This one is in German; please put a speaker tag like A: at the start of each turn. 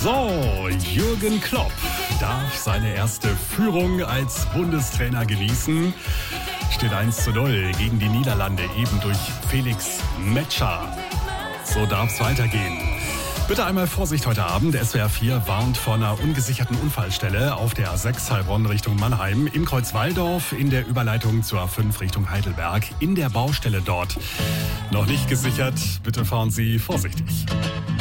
A: So, Jürgen Klopp darf seine erste Führung als Bundestrainer genießen. Steht 1:0 gegen die Niederlande, eben durch Felix Metscher. So darf es weitergehen. Bitte einmal Vorsicht heute Abend. SWR 4 warnt vor einer ungesicherten Unfallstelle auf der A6 Heilbronn Richtung Mannheim, im Kreuz Walldorf, in der Überleitung zur A5 Richtung Heidelberg, in der Baustelle dort. Noch nicht gesichert, bitte fahren Sie vorsichtig.